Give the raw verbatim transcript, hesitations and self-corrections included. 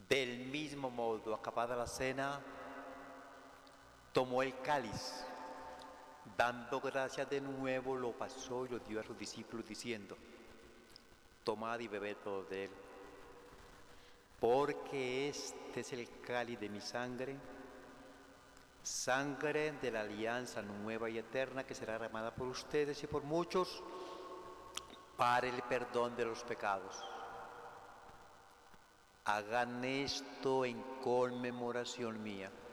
Del mismo modo, acabada la cena, tomó el cáliz, dando gracias de nuevo, lo pasó y lo dio a sus discípulos diciendo: tomad y bebed todos de él, porque este es el cáliz de mi sangre, sangre de la alianza nueva y eterna, que será derramada por ustedes y por muchos para el perdón de los pecados. Hagan esto en conmemoración mía.